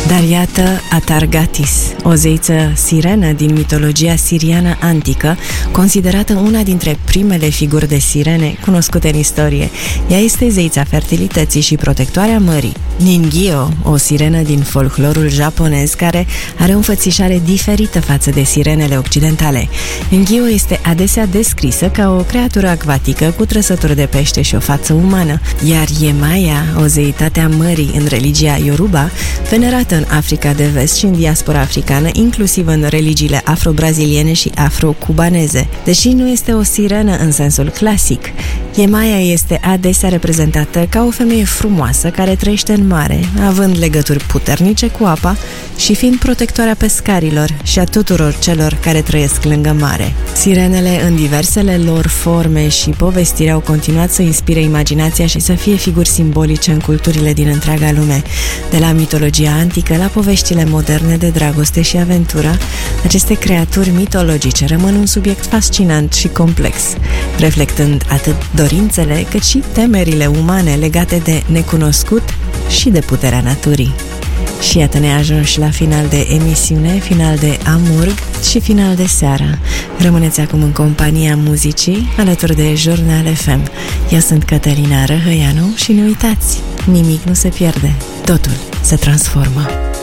Dar iată Atargatis, o zeiță sirenă din mitologia siriană antică, considerată una dintre primele figuri de sirene cunoscute în istorie. Ea este zeița fertilității și protectoarea mării. Ningyo, o sirenă din folclorul japonez care are o înfățișare diferită față de sirenele occidentale. Ningyo este adesea descrisă ca o creatură acvatică cu trăsături de pește și o față umană, iar Yemaya, o zeitate a mării în religia Yoruba, venerată în Africa de Vest și în diaspora africană, inclusiv în religiile afro-braziliene și afro-cubaneze. Deși nu este o sirenă în sensul clasic, Yemaya este adesea reprezentată ca o femeie frumoasă care trăiește în mare, având legături puternice cu apa și fiind protectoarea pescarilor și a tuturor celor care trăiesc lângă mare. Sirenele, în diversele lor forme și povestiri, au continuat să inspire imaginația și să fie figuri simbolice în culturile din întreaga lume. De la mitologia antică la poveștile moderne de dragoste și aventură, aceste creaturi mitologice rămân un subiect fascinant și complex, reflectând atât dorințele cât și temerile umane legate de necunoscut și de puterea naturii. Și iată ne ajungi la final de emisiune, final de Amurg și final de seară. Rămâneți acum în compania muzicii, alături de Jurnal FM. Eu sunt Cătălina Răhăianu și nu uitați, nimic nu se pierde, totul se transformă.